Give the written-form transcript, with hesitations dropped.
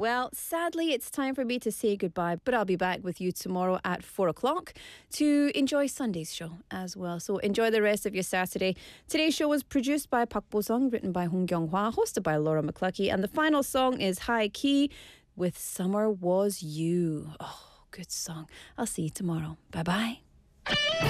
Well, sadly, it's time for me to say goodbye, but I'll be back with you tomorrow at 4 o'clock to enjoy Sunday's show as well. So enjoy the rest of your Saturday. Today's show was produced by Park Bo-sung, written by Hong Kyung-hwa, hosted by Laura McCluckey, and the final song is High Key with Summer Was You. Oh, good song. I'll see you tomorrow. Bye-bye.